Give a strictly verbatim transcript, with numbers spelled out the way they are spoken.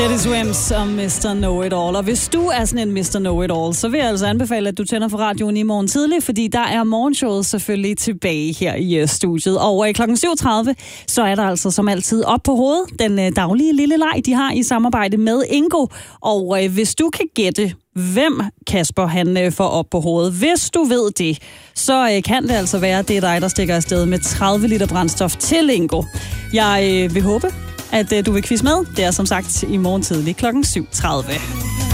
Eddie Swims og mister Know-It-All. Og hvis du er sådan en mister Know-It-All, så vil jeg altså anbefale, at du tænder for radioen i morgen tidlig, fordi der er morgenshowet selvfølgelig tilbage her i uh, studiet. Og uh, klokken syv tredive, så er der altså som altid op på hovedet den uh, daglige lille leg, de har i samarbejde med Ingo. Og uh, hvis du kan gætte, hvem Kasper han uh, får op på hovedet, hvis du ved det, så uh, kan det altså være, at det er dig, der stikker afsted med tredive liter brændstof til Ingo. Jeg uh, vil håbe, at uh, du vil quizze med. Det er som sagt i morgen tidlig klokken syv tredive.